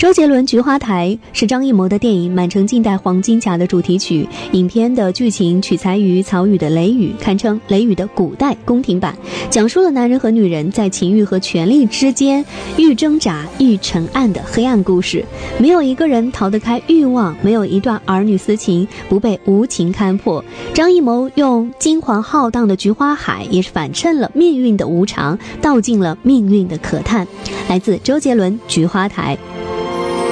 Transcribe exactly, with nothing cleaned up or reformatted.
周杰伦《菊花台》是张艺谋的电影《满城尽带黄金甲》的主题曲，影片的剧情取材于曹禺的《雷雨》，堪称雷雨的古代宫廷版，讲述了男人和女人在情欲和权力之间愈挣扎愈沉暗的黑暗故事。没有一个人逃得开欲望，没有一段儿女私情不被无情看破。张艺谋用金黄浩荡的菊花海，也是反衬了命运的无常，道尽了命运的可叹。来自周杰伦《菊花台》。